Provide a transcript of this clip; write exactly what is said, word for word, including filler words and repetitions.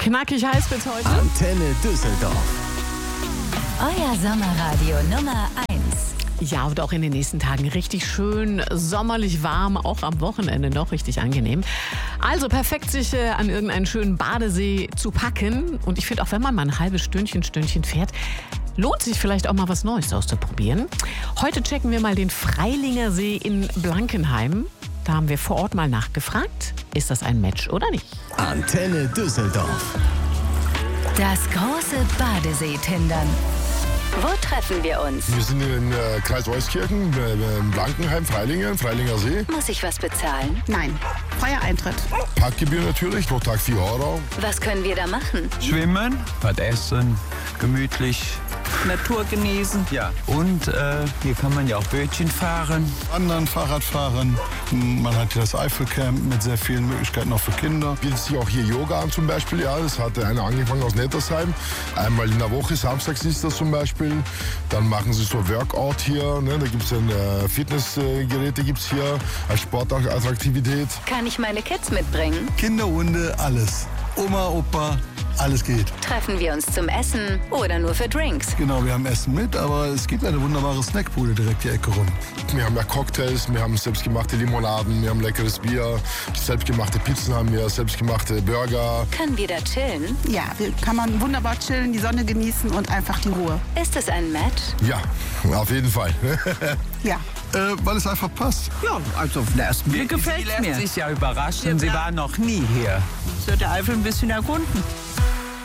Knackig heiß wird's heute. Antenne Düsseldorf. Euer Sommerradio Nummer eins. Ja, und auch in den nächsten Tagen richtig schön sommerlich warm, auch am Wochenende noch richtig angenehm. Also perfekt, sich äh, an irgendeinen schönen Badesee zu packen. Und ich finde auch, wenn man mal ein halbes Stündchen, Stündchen fährt, lohnt sich vielleicht auch mal was Neues auszuprobieren. Heute checken wir mal den Freilinger See in Blankenheim. Da haben wir vor Ort mal nachgefragt, ist das ein Match oder nicht? Antenne Düsseldorf. Das große Badesee-Tindern. Wo treffen wir uns? Wir sind in äh, Kreis Euskirchen, äh, in Blankenheim, Freilingen, Freilinger See. Muss ich was bezahlen? Nein, freier Eintritt. Parkgebühr natürlich, pro Tag vier Euro. Was können wir da machen? Schwimmen, was essen, gemütlich. Natur genießen. Ja, und äh, hier kann man ja auch Bötchen fahren. Wandern, Fahrrad fahren. Man hat hier das Eifelcamp mit sehr vielen Möglichkeiten auch für Kinder. Bietet sich auch hier Yoga an zum Beispiel. Ja, das hat einer angefangen aus Nettersheim. Einmal in der Woche, samstags ist das zum Beispiel. Dann machen sie so Workout hier. Ne? Da gibt es äh, Fitnessgeräte gibt's hier als Sportattraktivität. Kann ich meine Kids mitbringen? Kinder, Hunde, alles. Oma, Opa, alles geht. Treffen wir uns zum Essen oder nur für Drinks? Genau, wir haben Essen mit, aber es gibt eine wunderbare Snackbude direkt die Ecke rum. Wir haben ja Cocktails, wir haben selbstgemachte Limonaden, wir haben leckeres Bier, selbstgemachte Pizzen haben wir, selbstgemachte Burger. Können wir da chillen? Ja, hier kann man wunderbar chillen, die Sonne genießen und einfach die Ruhe. Ist es ein Match? Ja, auf jeden Fall. Ja. Äh, weil es einfach passt. Ja, also auf den ersten Blick Sie gefällt lässt mir. sich ja überraschen, Sie war noch nie hier. So der Eifel ein bisschen erkunden.